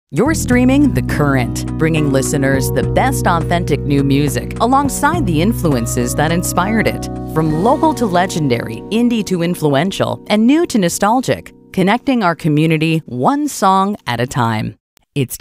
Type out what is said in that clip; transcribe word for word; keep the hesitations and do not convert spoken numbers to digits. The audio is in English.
You're streaming The Current, bringing listeners the best authentic new music alongside the influences that inspired it. From local to legendary, indie to influential, and new to nostalgic, connecting our community one song at a time. It's